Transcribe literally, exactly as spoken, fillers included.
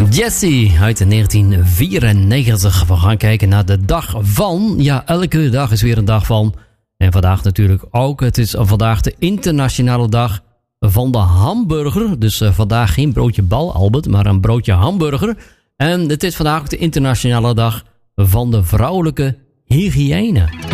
Jessie uit negentien vierennegentig. We gaan kijken naar de dag van. Ja, elke dag is weer een dag van. En vandaag natuurlijk ook. Het is vandaag de internationale dag van de hamburger. Dus uh, vandaag geen broodje bal, Albert, maar een broodje hamburger. En het is vandaag ook de internationale dag van de vrouwelijke hygiëne.